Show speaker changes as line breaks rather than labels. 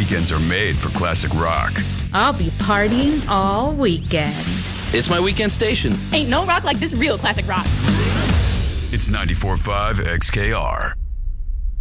weekends are made for classic rock.
I'll be partying all weekend.
It's my weekend station.
Ain't no rock like this real classic rock.
It's 94.5 XKR.